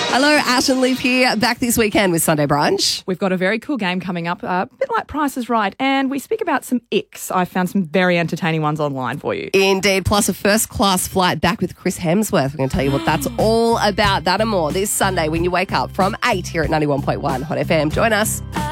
Hello, Ash and Liv here, back this weekend with Sunday Brunch. We've got a very cool game coming up, a bit like Price is Right, and we speak about some icks. I found some very entertaining ones online for you. Indeed, plus a first-class flight back with Chris Hemsworth. We're going to tell you what that's all about, that and more, this Sunday when you wake up from 8 here at 91.1 Hot FM. Join us.